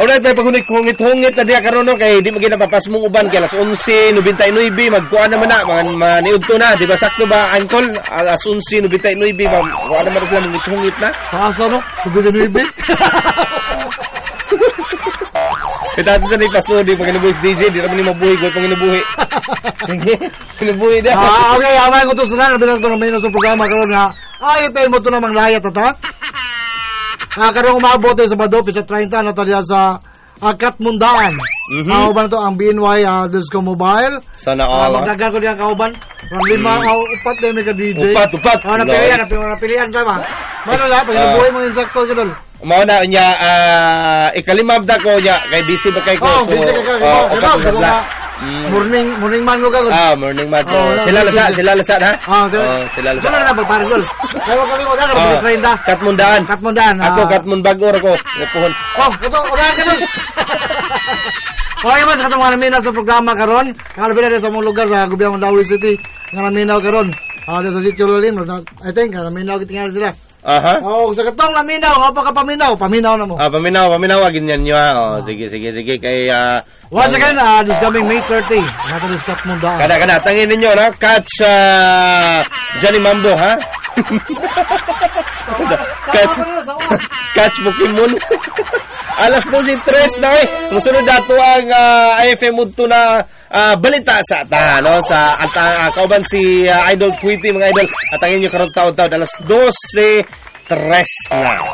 Alright, may paghungit-hungit na diya karon no kay di magina papas mong uban kay alas 11:99 magkuha naman na mga maniud to na, di ba sakto ba Uncle? Alas 11:99 magkuha naman sila hungit na. Asa no? 99. Kita sa ni paso di paginabuhi DJ, di ra man ni mabuhi goy panginabuhi. Sige, kinabuhi da. Okay, amay ko to sa bilang to ng main sa programa karon nga. Ay, pay mo to namang layat ata. Karong umabot sa Bado, sa 30 na taliya sa Katmundaan. Kauban to ang BNY Disco Mobile. Sana all. Magdagan ko diyan kauban. From 5 upat din may ka DJ. Upat. Napilihan ka ba? Mano la, pag nabuhay mo insakto dyan. Mao na niya ikalimab da ko niya kay busy ba kay ko so morning man mo ka morning man sila lasa ha sila na pagparigol kaya kami ko da Katmundaan ako Katmund Bagor ko napuhon ito oran ka dun okay mas katong mga naminaw sa programa karon kalabila sa mong lugar sa Gubiang Mandawi City nga naminaw karon sa Sitio Lalim I think naminaw kitingali sila. Sa katong naminaw, pa ka paminaw na mo. Paminaw agin yan nyo sige kay once again, this coming May 30. Nato sa Katmundaan. Kada tangin ninyo na catch Johnny Mambo ha. catch Pokemon. Alas 12:03 na musunod dato ang AFM Udto na balita sa ata no sa kauban si Idol Tweety mga idol at ang inyo karon taon alas 12:03 na.